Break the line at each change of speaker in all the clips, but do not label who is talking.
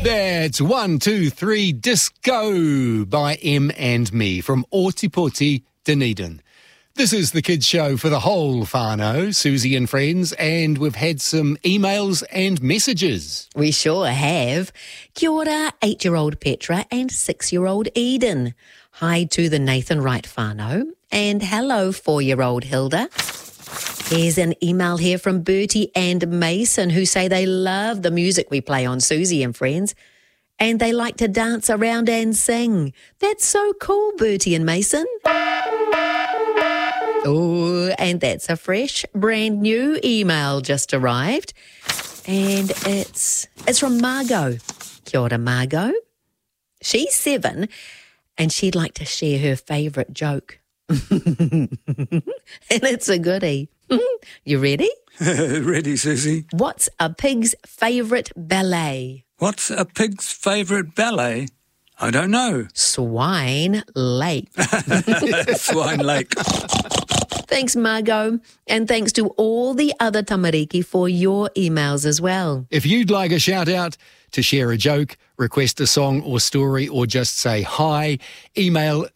That's 1, 2, 3 Disco by M and Me from Ōtepoti, Dunedin. This is the kids show for the whole whānau, Susie and friends, and we've had some emails and messages.
We sure have. Kia ora, 8-year-old Petra and 6-year-old Eden. Hi to the Nathan Wright whānau, and hello, 4-year-old Hilda. Here's an email here from Bertie and Mason, who say they love the music we play on Susie and Friends, and they like to dance around and sing. That's so cool, Bertie and Mason. Oh, and that's a fresh, brand new email just arrived. And it's from Margot. Kia ora, Margot. She's 7, and she'd like to share her favourite joke. And it's a goodie. You ready?
Ready, Susie.
What's a pig's favourite ballet?
What's a pig's favourite ballet? I don't know.
Swine Lake.
Swine Lake.
Thanks, Margot, and thanks to all the other tamariki for your emails as well.
If you'd like a shout-out, to share a joke, request a song or story, or just say hi, email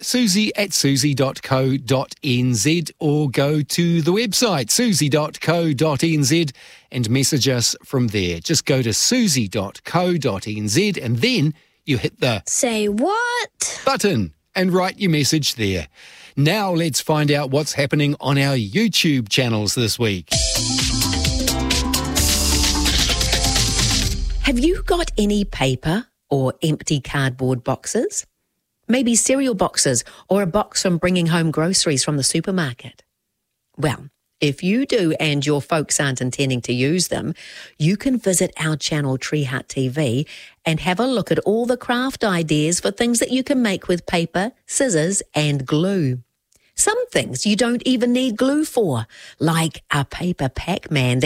susie@susie.co.nz or go to the website susie.co.nz and message us from there. Just go to susie.co.nz and then you hit the
Say what?
button and write your message there. Now let's find out what's happening on our YouTube channels this week.
Have you got any paper or empty cardboard boxes? Maybe cereal boxes or a box from bringing home groceries from the supermarket? Well, if you do and your folks aren't intending to use them, you can visit our channel Tree Hut TV and have a look at all the craft ideas for things that you can make with paper, scissors and glue. Some things you don't even need glue for, like a paper Pac-Man that